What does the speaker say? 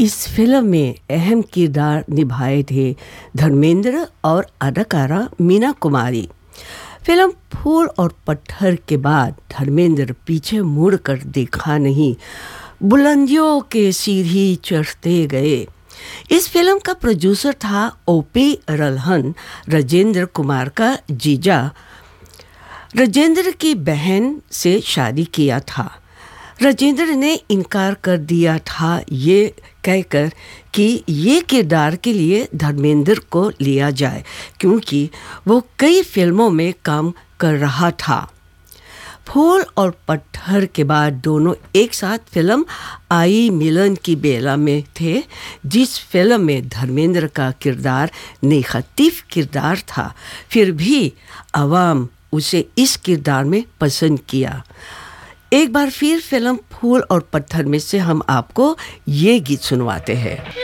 इस फिल्म में अहम किरदार निभाए थे धर्मेंद्र और अदाकारा मीना कुमारी। फिल्म फूल और पत्थर के बाद धर्मेंद्र पीछे मुड़कर देखा नहीं, बुलंदियों के सीढ़ी चढ़ते गए। इस फिल्म का प्रोड्यूसर था ओपी रल्हन, राजेंद्र कुमार का जीजा। राजेंद्र की बहन से शादी किया था। राजेंद्र ने इनकार कर दिया था ये कहकर कि ये किरदार के लिए धर्मेंद्र को लिया जाए, क्योंकि वो कई फिल्मों में काम कर रहा था। फूल और पत्थर के बाद दोनों एक साथ फिल्म आई मिलन की बेला में थे, जिस फिल्म में धर्मेंद्र का किरदार नेगेटिव किरदार था। फिर भी आवाम उसे इस किरदार में पसंद किया। एक बार फिर फिल्म फूल और पत्थर में से हम आपको ये गीत सुनवाते हैं।